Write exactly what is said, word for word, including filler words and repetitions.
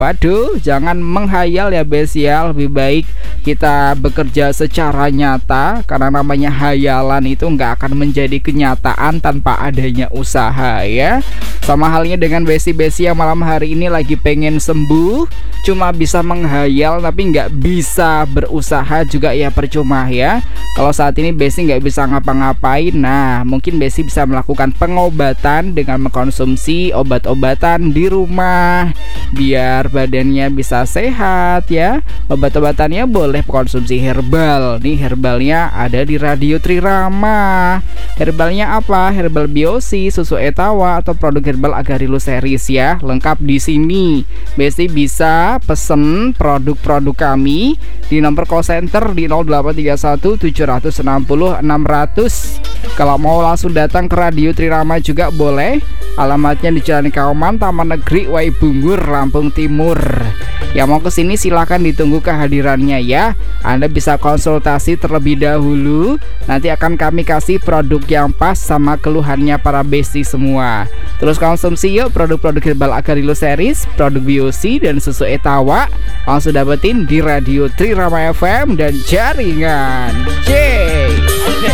Waduh, jangan menghayal ya Bes ya. Lebih baik kita bekerja secara nyata, karena namanya hayalan itu nggak akan menjadi kenyataan tanpa adanya usaha ya. Sama halnya dengan besi-besi yang malam hari ini lagi pengen sembuh, cuma bisa menghayal tapi nggak bisa berusaha juga ya percuma ya. Kalau saat ini Besi nggak bisa ngapa-ngapain, nah mungkin Besi bisa melakukan pengobatan dengan mengkonsumsi obat-obatan di rumah biar badannya bisa sehat ya. Obat-obatannya boleh konsumsi herbal. Nih herbalnya ada di Radio Trirama. Herbalnya apa? Herbal Biosi, susu etawa atau produk herbal Agarilus series ya. Lengkap di sini. Besi bisa pesen produk-produk kami di nomor call center di nol delapan tiga satu tujuh enam nol enam nol nol. Kalau mau langsung datang ke Radio Trirama juga boleh. Alamatnya di Jalan Kauman, Taman Negeri Waibungur, Lampung Timur. Yang mau kesini silahkan ditunggu kehadirannya ya. Anda bisa konsultasi terlebih dahulu. Nanti akan kami kasih produk yang pas sama keluhannya para besti semua. Terus konsumsi yuk produk-produk herbal Agarilus series, produk Biosi dan susu etawa. Langsung dapetin di Radio Trirama F M dan jaringan. Yeay.